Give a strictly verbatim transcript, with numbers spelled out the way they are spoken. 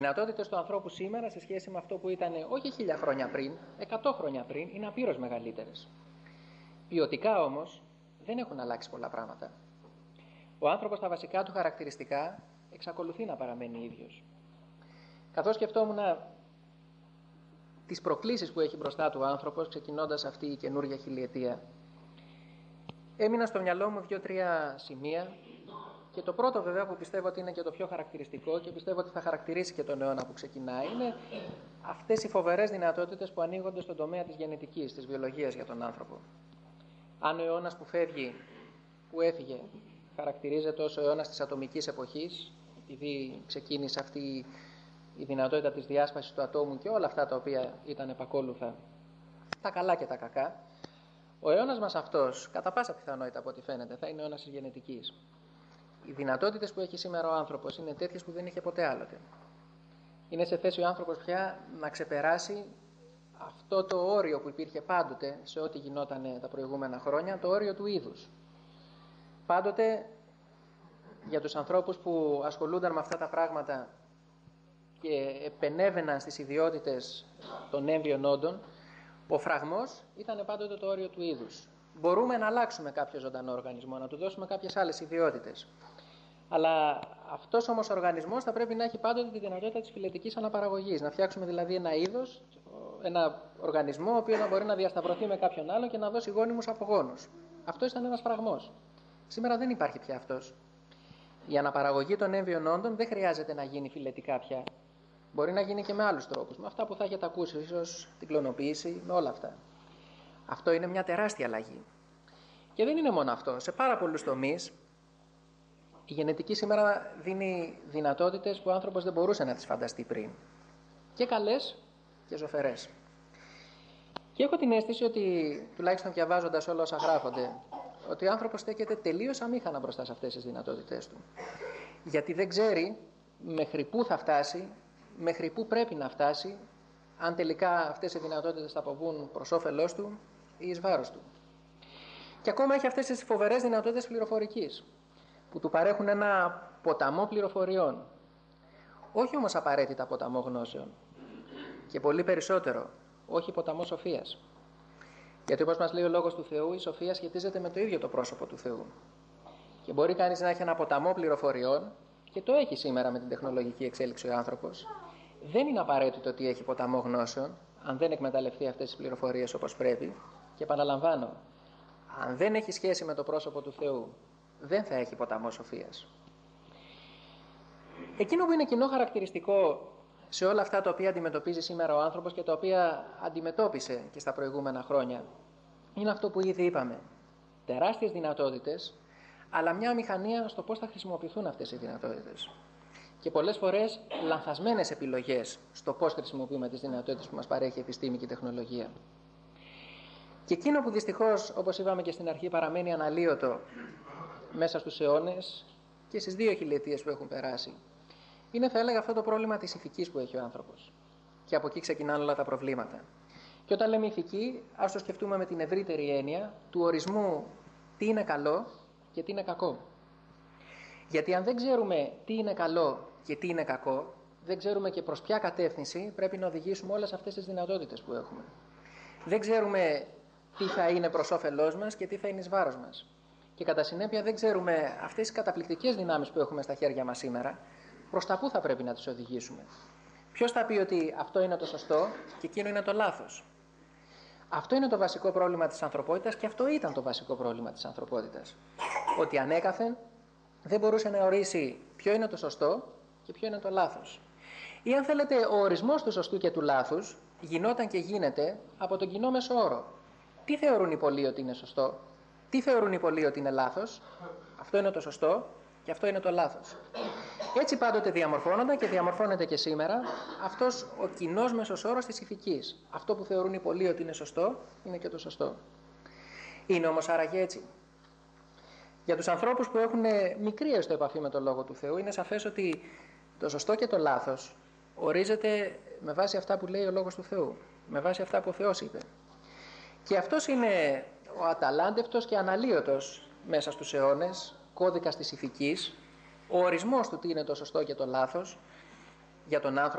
Οι δυνατότητες του ανθρώπου σήμερα σε σχέση με αυτό που ήταν όχι χίλια χρόνια πριν, εκατό χρόνια πριν, είναι απείρως μεγαλύτερες. Ποιοτικά όμως δεν έχουν αλλάξει πολλά πράγματα. Ο άνθρωπος στα βασικά του χαρακτηριστικά εξακολουθεί να παραμένει ίδιος. Καθώς σκεφτόμουν τις προκλήσεις που έχει μπροστά του ο άνθρωπος, ξεκινώντας αυτή η καινούργια χιλιετία, έμεινα στο μυαλό μου δύο-τρία σημεία. Και το πρώτο, βέβαια, που πιστεύω ότι είναι και το πιο χαρακτηριστικό και πιστεύω ότι θα χαρακτηρίσει και τον αιώνα που ξεκινάει, είναι αυτές οι φοβερές δυνατότητες που ανοίγονται στον τομέα της γενετικής, της βιολογίας για τον άνθρωπο. Αν ο αιώνας που φεύγει, που έφυγε, χαρακτηρίζεται ως ο αιώνας της ατομικής εποχής, επειδή ξεκίνησε αυτή η δυνατότητα της διάσπασης του ατόμου και όλα αυτά τα οποία ήταν επακόλουθα, τα καλά και τα κακά, ο αιώνας μας αυτός, κατά πάσα πιθανότητα από ό,τι φαίνεται, θα είναι ο αιώνας της γενετικής. Οι δυνατότητες που έχει σήμερα ο άνθρωπος είναι τέτοιες που δεν είχε ποτέ άλλοτε. Είναι σε θέση ο άνθρωπος πια να ξεπεράσει αυτό το όριο που υπήρχε πάντοτε σε ό,τι γινόταν τα προηγούμενα χρόνια, το όριο του είδους. Πάντοτε για τους ανθρώπους που ασχολούνταν με αυτά τα πράγματα και επενέβαιναν στις ιδιότητες των έμβιων όντων, ο φραγμός ήταν πάντοτε το όριο του είδους. Μπορούμε να αλλάξουμε κάποιο ζωντανό οργανισμό, να του δώσουμε κάποιες άλλες ιδιότητες. Αλλά αυτός όμως ο οργανισμός θα πρέπει να έχει πάντοτε τη δυνατότητα της φυλετικής αναπαραγωγής. Να φτιάξουμε δηλαδή ένα είδος, ένα οργανισμό, ο οποίος να μπορεί να διασταυρωθεί με κάποιον άλλο και να δώσει γόνιμους απογόνους. Αυτό ήταν ένας φραγμός. Σήμερα δεν υπάρχει πια αυτός. Η αναπαραγωγή των έμβιων όντων δεν χρειάζεται να γίνει φυλετικά πια. Μπορεί να γίνει και με άλλους τρόπους. Με αυτά που θα έχετε ακούσει, ίσως την κλωνοποίηση, με όλα αυτά. Αυτό είναι μια τεράστια αλλαγή. Και δεν είναι μόνο αυτό. Σε πάρα πολλούς τομείς η γενετική σήμερα δίνει δυνατότητες που ο άνθρωπος δεν μπορούσε να τις φανταστεί πριν. Και καλές και ζωφερές. Και έχω την αίσθηση ότι, τουλάχιστον διαβάζοντας όλα όσα γράφονται, ότι ο άνθρωπος στέκεται τελείως αμήχανα μπροστά σε αυτές τις δυνατότητες του. Γιατί δεν ξέρει μέχρι πού θα φτάσει, μέχρι πού πρέπει να φτάσει, αν τελικά αυτές οι δυνατότητες θα αποβούν προς όφελός του ή εις βάρος του. Και ακόμα έχει αυτές τις φοβερές δυνατότητες πληροφορικής, που του παρέχουν ένα ποταμό πληροφοριών. Όχι όμως απαραίτητα ποταμό γνώσεων. Και πολύ περισσότερο, όχι ποταμό σοφίας. Γιατί όπως μας λέει ο Λόγος του Θεού, η σοφία σχετίζεται με το ίδιο το πρόσωπο του Θεού. Και μπορεί κανείς να έχει ένα ποταμό πληροφοριών, και το έχει σήμερα με την τεχνολογική εξέλιξη ο άνθρωπος. Δεν είναι απαραίτητο ότι έχει ποταμό γνώσεων, αν δεν εκμεταλλευτεί αυτές τις πληροφορίες όπως πρέπει. Και επαναλαμβάνω, αν δεν έχει σχέση με το πρόσωπο του Θεού, δεν θα έχει ποταμό σοφίας. Εκείνο που είναι κοινό χαρακτηριστικό σε όλα αυτά τα οποία αντιμετωπίζει σήμερα ο άνθρωπος και τα οποία αντιμετώπισε και στα προηγούμενα χρόνια, είναι αυτό που ήδη είπαμε. Τεράστιες δυνατότητες, αλλά μια αμηχανία στο πώς θα χρησιμοποιηθούν αυτές οι δυνατότητες. Και πολλές φορές λανθασμένες επιλογές στο πώς χρησιμοποιούμε τις δυνατότητες που μας παρέχει η επιστήμη και η τεχνολογία. Και εκείνο που δυστυχώς, όπως είπαμε και στην αρχή, παραμένει αναλύωτο μέσα στους αιώνες και στις δύο χιλιετίες που έχουν περάσει, είναι, θα έλεγα, αυτό το πρόβλημα της ηθικής που έχει ο άνθρωπος. Και από εκεί ξεκινάνε όλα τα προβλήματα. Και όταν λέμε ηθική, ας το σκεφτούμε με την ευρύτερη έννοια του ορισμού τι είναι καλό και τι είναι κακό. Γιατί αν δεν ξέρουμε τι είναι καλό και τι είναι κακό, δεν ξέρουμε και προς ποια κατεύθυνση πρέπει να οδηγήσουμε όλες αυτές τις δυνατότητες που έχουμε. Δεν ξέρουμε τι θα είναι προς όφελός μας και τι θα είναι εις βάρος μας. Και κατά συνέπεια δεν ξέρουμε αυτές τις καταπληκτικές δυνάμεις που έχουμε στα χέρια μας σήμερα, προς τα πού θα πρέπει να τις οδηγήσουμε. Ποιος θα πει ότι αυτό είναι το σωστό και εκείνο είναι το λάθος. Αυτό είναι το βασικό πρόβλημα της ανθρωπότητας και αυτό ήταν το βασικό πρόβλημα της ανθρωπότητας. Ότι ανέκαθεν δεν μπορούσε να ορίσει ποιο είναι το σωστό και ποιο είναι το λάθος. Ή αν θέλετε, ο ορισμός του σωστού και του λάθους γινόταν και γίνεται από τον κοινό μέσο όρο. Τι θεωρούν οι πολλοί ότι είναι σωστό, τι θεωρούν οι πολλοί ότι είναι λάθος, αυτό είναι το σωστό και αυτό είναι το λάθος. Έτσι πάντοτε διαμορφώνονταν και διαμορφώνεται και σήμερα αυτός ο κοινός μέσος όρος της ηθικής. Αυτό που θεωρούν οι πολλοί ότι είναι σωστό, είναι και το σωστό. Είναι όμως άραγε έτσι? Για τους ανθρώπους που έχουν μικρή έστω επαφή με τον Λόγο του Θεού, είναι σαφές ότι το σωστό και το λάθος ορίζεται με βάση αυτά που λέει ο Λόγος του Θεού, με βάση αυτά που ο Θεός είπε. Και αυτός είναι ο αταλάντευτος και αναλύωτος μέσα στους αιώνες κώδικας της ηθικής, ο ορισμός του τι είναι το σωστό και το λάθος, για τον άνθρωπο